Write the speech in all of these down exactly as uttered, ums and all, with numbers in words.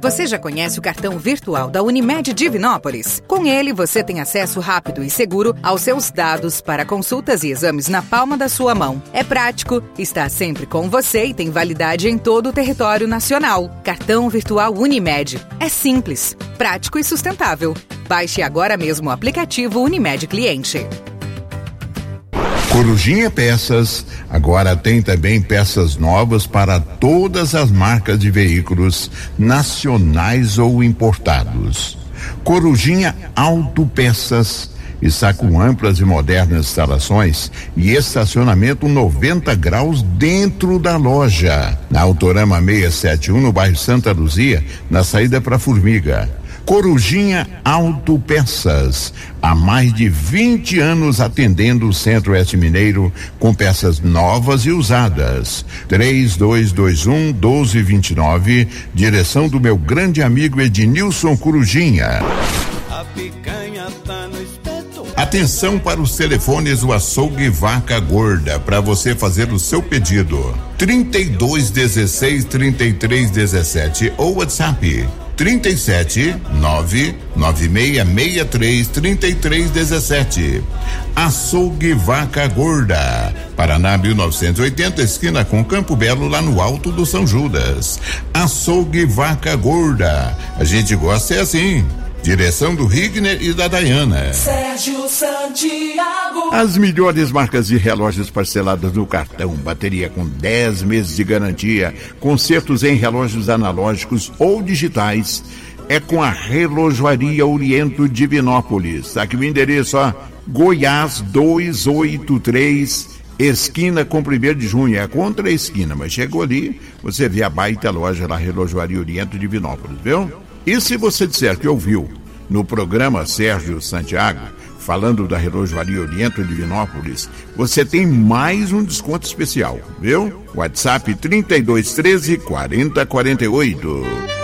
Você já conhece o cartão virtual da Unimed Divinópolis? Com ele, você tem acesso rápido e seguro aos seus dados para consultas e exames na palma da sua mão. É prático, está sempre com você e tem validade em todo o território nacional. Cartão virtual Unimed. É simples, prático e sustentável. Baixe agora mesmo o aplicativo Unimed Cliente. Corujinha Peças agora tem também peças novas para todas as marcas de veículos nacionais ou importados. Corujinha Autopeças está com amplas e modernas instalações e estacionamento noventa graus dentro da loja. Na Autorama seiscentos e setenta e um, no bairro Santa Luzia, na saída para Formiga. Corujinha Autopeças, há mais de vinte anos atendendo o Centro-Oeste Mineiro com peças novas e usadas. três dois dois um, um dois dois nove, direção do meu grande amigo Ednilson Corujinha. A picanha tá no espeto. Atenção para os telefones do Açougue Vaca Gorda para você fazer o seu pedido. trinta e dois dezesseis, trinta e três dezessete ou WhatsApp trinta e sete, nove nove seis seis três, trinta e três dezessete. Açougue Vaca Gorda, Paraná mil novecentos e oitenta, esquina com Campo Belo, lá no Alto do São Judas. Açougue Vaca Gorda, a gente gosta é assim. Direção do Rigner e da Dayana. Sérgio Santiago. As melhores marcas de relógios parceladas no cartão, bateria com dez meses de garantia, consertos em relógios analógicos ou digitais, é com a Relojoaria Oriento Divinópolis. Tá aqui o endereço, ó, Goiás duzentos e oitenta e três, esquina com primeiro de junho, é contra a esquina, mas chegou ali, você vê a baita loja lá, Relojoaria Oriento Divinópolis, viu? E se você disser que ouviu no programa Sérgio Santiago, falando da Relojoaria Oriento Divinópolis, você tem mais um desconto especial, viu? WhatsApp trinta e dois treze, quarenta quarenta e oito.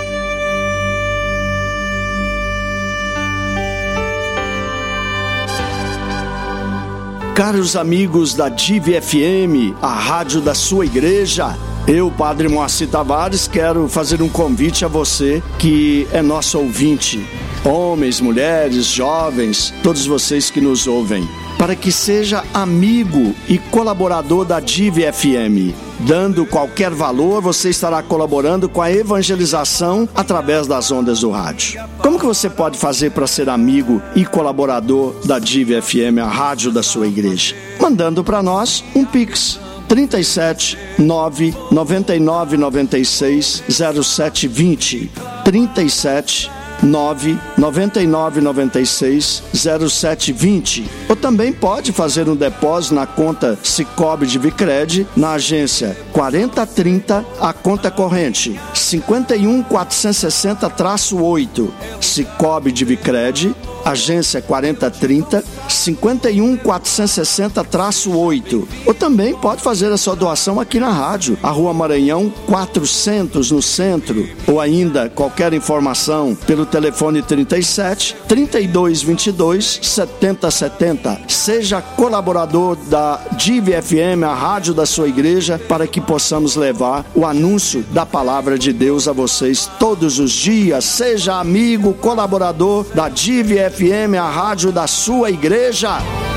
Caros amigos da D I V F M, a rádio da sua igreja, eu, Padre Moacir Tavares, quero fazer um convite a você que é nosso ouvinte, homens, mulheres, jovens, todos vocês que nos ouvem, para que seja amigo e colaborador da D I V F M. Dando qualquer valor, você estará colaborando com a evangelização através das ondas do rádio. Como que você pode fazer para ser amigo e colaborador da D I V F M, a rádio da sua igreja? Mandando para nós um Pix. trinta e sete, nove, noventa e nove, noventa e seis, zero sete vinte. trinta e sete, nove, noventa e nove, noventa e seis, zero sete vinte. Ou também pode fazer um depósito na conta Cicobi de Vicred, na agência quarenta trinta, a conta corrente cinquenta e um, quatrocentos e sessenta, oito. Cicobi de Vicred, agência quarenta trinta, cinquenta e um, quatrocentos e sessenta, oito. Ou também pode fazer a sua doação aqui na rádio, a Rua Maranhão quatrocentos, no centro. Ou ainda qualquer informação pelo telefone trinta e sete, trinta e dois, vinte e dois, setenta setenta. Seja colaborador da D I V F M, a rádio da sua igreja, para que possamos levar o anúncio da palavra de Deus a vocês todos os dias. Seja amigo, colaborador da D I V F M, a rádio da sua igreja.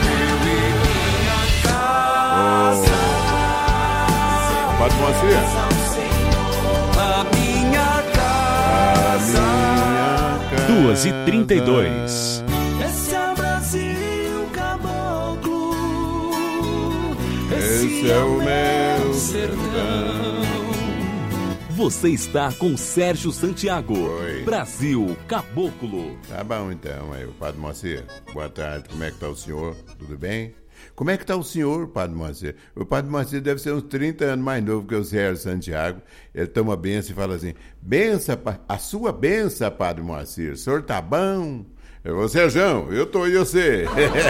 Pode você. duas e trinta e dois. Esse é o Brasil caboclo, Esse é o meu sertão. Você está com Sérgio Santiago. Oi. Brasil Caboclo. Tá bom então, aí, Padre Moacir. Boa tarde, como é que tá o senhor? Tudo bem? Como é que tá o senhor, Padre Moacir? O Padre Moacir deve ser uns trinta anos mais novo que o Sérgio Santiago. Ele toma a benção e fala assim: benção, a sua benção, Padre Moacir. O senhor tá bom? Eu vou, Sérgio, eu tô e você.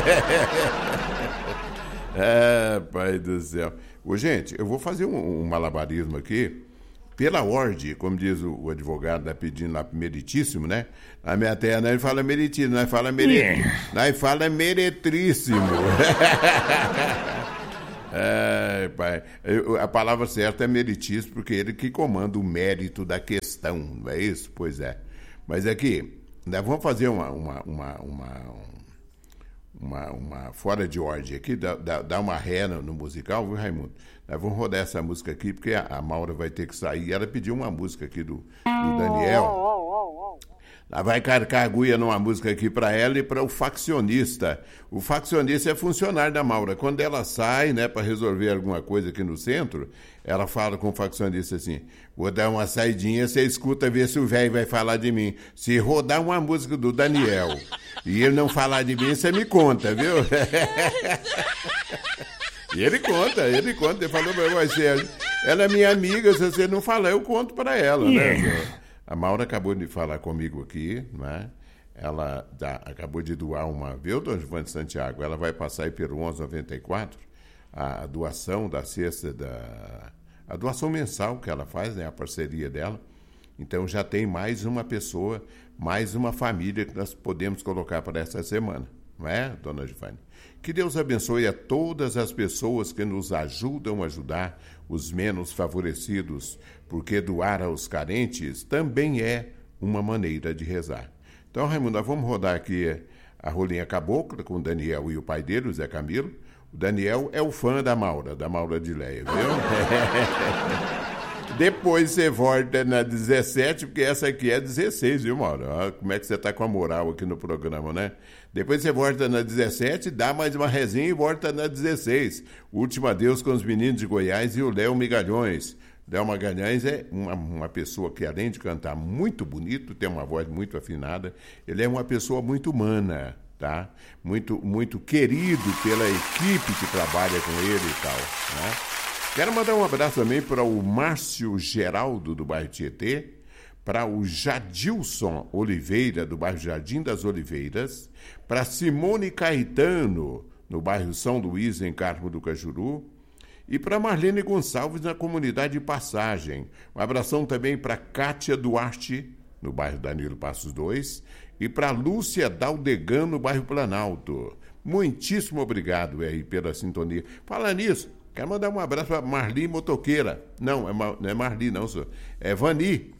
Ah, pai do céu. Ô, gente, eu vou fazer um, um malabarismo aqui. Pela ordem, como diz o, o advogado, tá pedindo lá meritíssimo, né? Na minha terra nós fala meritíssimo, nós fala meritíssimo. Nós fala meretríssimo. É, pai, eu, a palavra certa é meritíssimo, porque ele que comanda o mérito da questão, não é isso? Pois é. Mas aqui, nós vamos fazer uma, uma, uma, uma, uma, uma fora de ordem aqui, dá, dá, dá uma ré no, no musical, viu, Raimundo? Nós vamos rodar essa música aqui, porque a, a Maura vai ter que sair. Ela pediu uma música aqui do, do Daniel. Ela vai carcar a agulha numa música aqui para ela e para o faccionista. O faccionista é funcionário da Maura. Quando ela sai, né, para resolver alguma coisa aqui no centro, ela fala com o faccionista assim: vou dar uma saidinha, você escuta, ver se o velho vai falar de mim. Se rodar uma música do Daniel e ele não falar de mim, você me conta, viu? E ele conta, ele conta. Ele falou para você, ela é minha amiga, se você não falar, eu conto para ela, né? A Maura acabou de falar comigo aqui, né? Ela dá, acabou de doar uma, viu, Dona Giovana de Santiago? Ela vai passar aí pelo onze noventa e quatro, a doação da cesta, da, a doação mensal que ela faz, né? A parceria dela. Então já tem mais uma pessoa, mais uma família que nós podemos colocar para essa semana, não é, Dona Giovana? Que Deus abençoe a todas as pessoas que nos ajudam a ajudar os menos favorecidos, porque doar aos carentes também é uma maneira de rezar. Então, Raimundo, nós vamos rodar aqui a rolinha cabocla com o Daniel e o pai dele, o Zé Camilo. O Daniel é o fã da Maura, da Maura de Leia, viu? Depois você volta na dezessete, porque essa aqui é dezesseis, viu, Maura? Olha como é que você tá com a moral aqui no programa, né? Depois você volta na dezessete, dá mais uma resinha e volta na dezesseis. Último adeus com os meninos de Goiás e o Léo Migalhões. Léo Magalhães é uma, uma pessoa que, além de cantar muito bonito, tem uma voz muito afinada, ele é uma pessoa muito humana, tá? Muito, muito querido pela equipe que trabalha com ele e tal, né? Quero mandar um abraço também para o Márcio Geraldo, do bairro Tietê, para o Jadilson Oliveira, do bairro Jardim das Oliveiras, para Simone Caetano, no bairro São Luís, em Carmo do Cajuru, e para Marlene Gonçalves, na comunidade de Passagem. Um abração também para Cátia Duarte, no bairro Danilo Passos dois, e para Lúcia Daldegan, no bairro Planalto. Muitíssimo obrigado aí pela sintonia. Fala nisso, quero mandar um abraço para Marli Motoqueira. Não, é Mar, não é Marli não, senhor. É Vani.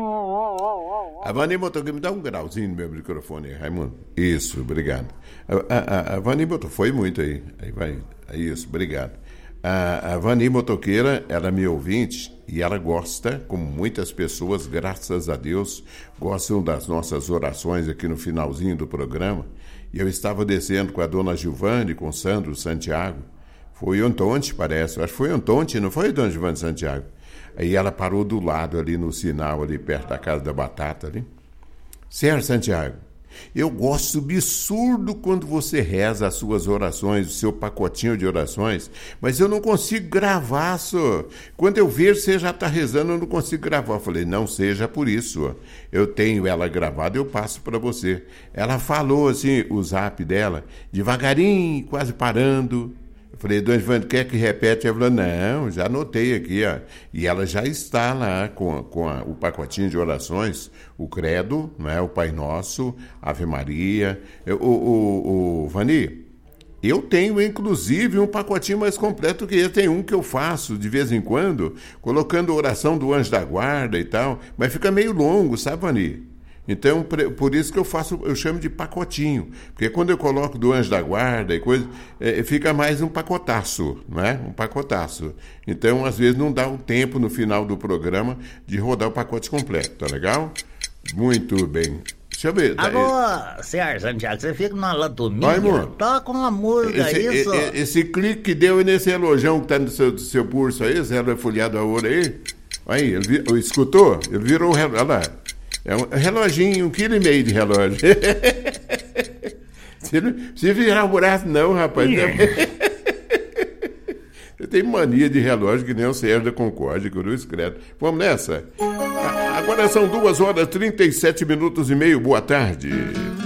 A Vani Motoqueira, me dá um grauzinho no meu microfone aí, Raimundo. Isso, obrigado. A, a, a Vani Motoqueira, foi muito aí. Aí vai, isso, obrigado. A, a Vani Motoqueira, ela é minha ouvinte e ela gosta, como muitas pessoas, graças a Deus, gostam das nossas orações aqui no finalzinho do programa. E eu estava descendo com a dona Giovane, com o Sandro Santiago. Foi Ontonte, parece. Acho que foi Ontonte, não foi, dona Giovane Santiago? Aí ela parou do lado ali no sinal, ali perto da Casa da Batata, ali. Senhor Santiago, eu gosto absurdo quando você reza as suas orações, o seu pacotinho de orações, mas eu não consigo gravar, senhor. Quando eu vejo você já está rezando, eu não consigo gravar. Eu falei, não seja por isso. Eu tenho ela gravada, eu passo para você. Ela falou assim, o zap dela, devagarinho, quase parando. Eu falei, dona Ivane, quer que repete? Ela falou, não, já anotei aqui, ó. E ela já está lá com, com a, o pacotinho de orações, o credo, né, o Pai Nosso, Ave Maria. Eu, o, o, o Vani, eu tenho, inclusive, um pacotinho mais completo que esse. Tem um que eu faço de vez em quando, colocando a oração do Anjo da Guarda e tal, mas fica meio longo, sabe, Vani? Então, por isso que eu faço, eu chamo de pacotinho, porque quando eu coloco do Anjo da Guarda e coisa, é, fica mais um pacotaço, não é? Um pacotaço. Então, às vezes, não dá o tempo no final do programa de rodar o pacote completo, tá legal? Muito bem. Deixa eu ver. Alô, senhor Santiago, você fica numa latominha, vai, amor. Toca uma música, esse, isso. Esse, esse clique que deu nesse relojão que tá no seu, seu pulso aí, esse relógio folhado a ouro aí, aí, ele vir, escutou? Ele virou o relógio, olha lá. É um reloginho, um quilo e meio de relógio. Você não precisa virar o braço, não, rapaz. Você tem mania de relógio que nem o Sérgio da Concórdia, que eu não escrevo. Vamos nessa? Agora são duas horas, trinta e sete minutos e meio. Boa tarde.